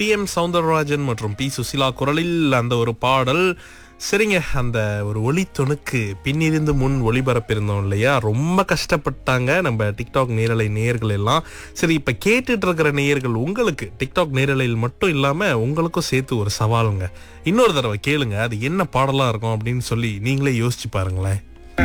TM. Soundararajan மற்றும் B. Susheela குரலில் அந்த ஒரு பாடல். சரிங்க, அந்த ஒரு ஒளித்துணுக்கு பின்னிருந்து முன் ஒளிபரப்பிருந்தோம் இல்லையா, ரொம்ப கஷ்டப்பட்டாங்க நம்ம டிக்டாக் நேரலை நேயர்கள் எல்லாம். சரி, இப்ப கேட்டுட்டு இருக்கிற நேயர்கள், உங்களுக்கு டிக்டாக் நேரலையில் மட்டும் இல்லாம உங்களுக்கும் சேர்த்து ஒரு சவாலுங்க. இன்னொரு தடவை கேளுங்க, அது என்ன பாடலா இருக்கும் அப்படின்னு சொல்லி நீங்களே யோசிச்சு பாருங்களேன்.